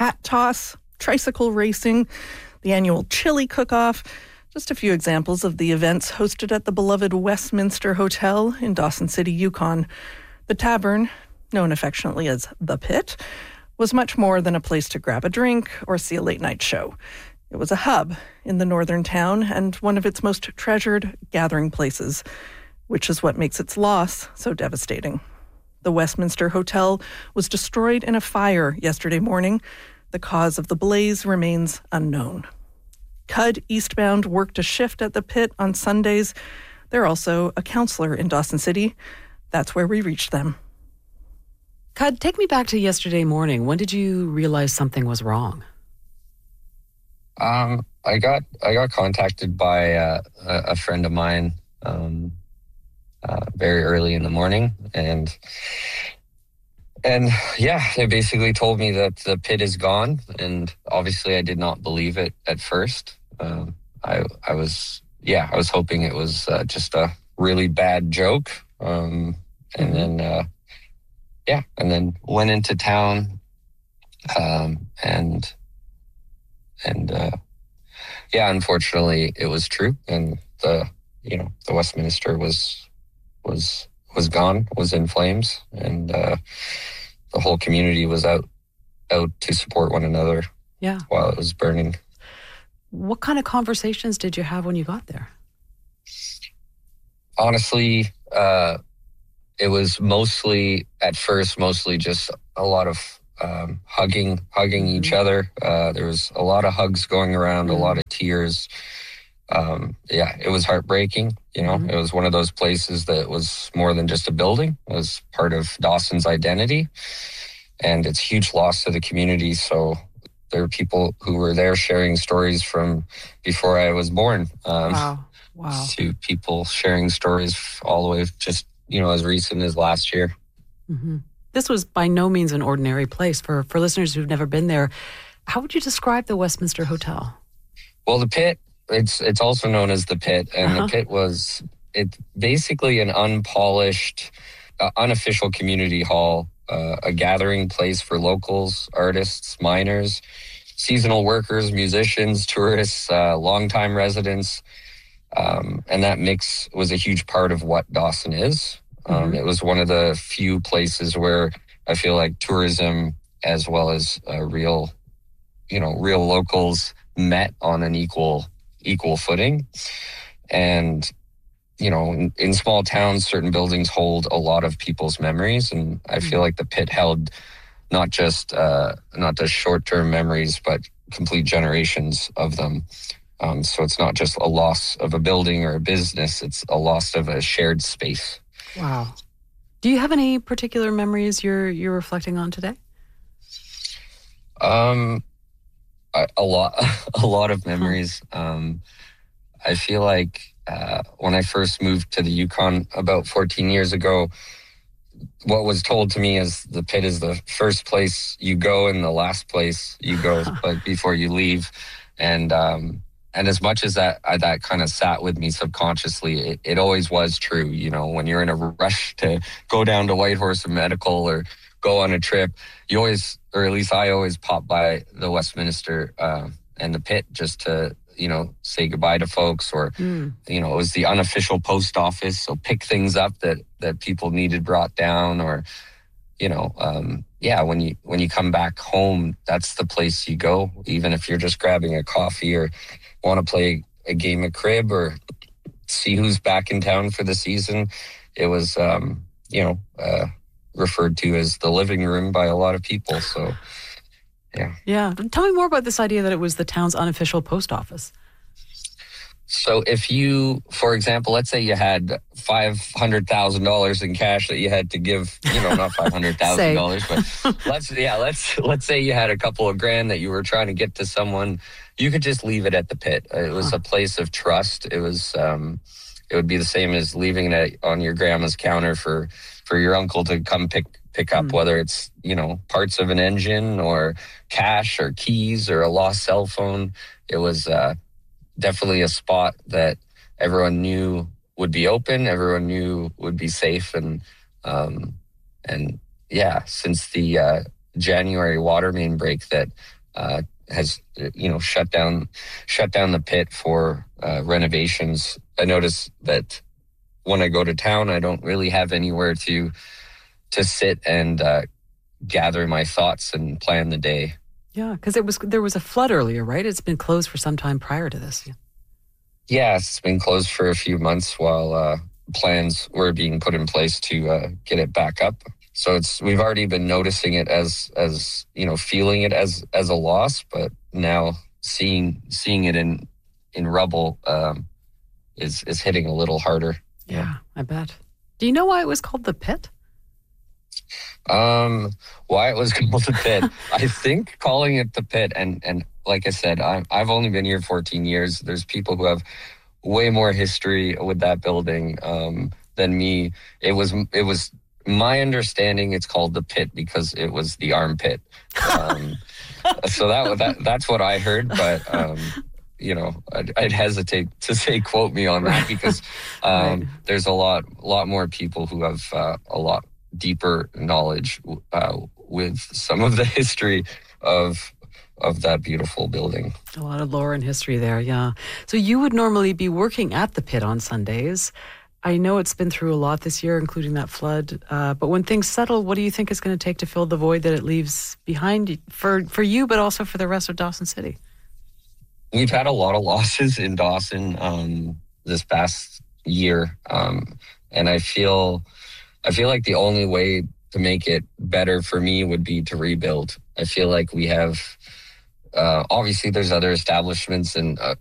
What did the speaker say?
hat toss, tricycle racing, the annual chili cook-off. Just a few examples of the events hosted at the beloved Westminster Hotel in Dawson City, Yukon. The tavern, known affectionately as The Pit, was much more than a place to grab a drink or see a late-night show. It was a hub in the northern town and one of its most treasured gathering places, which is what makes its loss so devastating. The Westminster Hotel was destroyed in a fire yesterday morning. The cause of the blaze remains unknown. CUD Eastbound worked a shift at the Pit on Sundays. They're also a counselor in Dawson City. That's where we reached them. CUD, take me back to yesterday morning. When did you realize something was wrong? I got contacted by a friend of mine very early in the morning, and yeah, they basically told me that the Pit is gone, and obviously I did not believe it at first. I was hoping it was just a really bad joke, and then went into town, unfortunately it was true, and the Westminster was gone, was in flames, and the whole community was out to support one another. Yeah. While it was burning. What kind of conversations did you have when you got there? Honestly, it was mostly just a lot of hugging each other. There was a lot of hugs going around, a lot of tears. It was heartbreaking. It was one of those places that was more than just a building. It was part of Dawson's identity, and it's a huge loss to the community. So there are people who were there sharing stories from before I was born. Wow. To people sharing stories all the way just, as recent as last year. Mm-hmm. This was by no means an ordinary place. For listeners who've never been there, how would you describe the Westminster Hotel? Well, the Pit, it's also known as the Pit, and the Pit was basically an unpolished, unofficial community hall, a gathering place for locals, artists, miners, seasonal workers, musicians, tourists, longtime residents. And that mix was a huge part of what Dawson is. It was one of the few places where I feel like tourism as well as real locals met on an equal footing. And, in small towns, certain buildings hold a lot of people's memories. And I feel like the Pit held not just short-term memories, but complete generations of them. So it's not just a loss of a building or a business, it's a loss of a shared space. Wow. Do you have any particular memories you're reflecting on today? A lot of memories. I feel like when I first moved to the Yukon about 14 years ago, what was told to me is the Pit is the first place you go and the last place you go before you leave. And as much as that kind of sat with me subconsciously, it always was true. When you're in a rush to go down to Whitehorse Medical or go on a trip, you always, or at least I always pop by the Westminster and the Pit just to, say goodbye to folks, or, it was the unofficial post office. So pick things up that people needed brought down, or, when you come back home, that's the place you go, even if you're just grabbing a coffee or want to play a game of crib or see who's back in town for the season. It was, referred to as the living room by a lot of people. So, yeah. Yeah. Tell me more about this idea that it was the town's unofficial post office. So if you, for example, let's say you had $500,000 in cash that you had to give, not $500,000, but let's say you had a couple of grand that you were trying to get to someone, you could just leave it at the Pit. It was a place of trust. It was, it would be the same as leaving it on your grandma's counter for your uncle to come pick up, whether it's, parts of an engine or cash or keys or a lost cell phone. It was, definitely a spot that everyone knew would be open, everyone knew would be safe, and since the January water main break that has shut down the pit for renovations. I noticed that when I go to town, I don't really have anywhere to sit and gather my thoughts and plan the day. Yeah, because there was a flood earlier, right? It's been closed for some time prior to this. Yeah, it's been closed for a few months while plans were being put in place to get it back up. So we've already been noticing it as feeling it as a loss, but now seeing it in rubble is hitting a little harder. Yeah, I bet. Do you know why it was called the Pit? Why it was called the Pit? I think calling it the Pit, and like I said, I've only been here 14 years. There's people who have way more history with that building than me. It was my understanding it's called the Pit because it was the armpit. So that's what I heard, but I'd hesitate to say quote me on that because Right. There's a lot more people who have a lot deeper knowledge with some of the history of that beautiful building. A lot of lore and history there, yeah. So you would normally be working at the Pit on Sundays. I know it's been through a lot this year, including that flood. But when things settle, what do you think it's going to take to fill the void that it leaves behind for you, but also for the rest of Dawson City? We've had a lot of losses in Dawson this past year, and I feel like the only way to make it better for me would be to rebuild. I feel like we have obviously there's other establishments and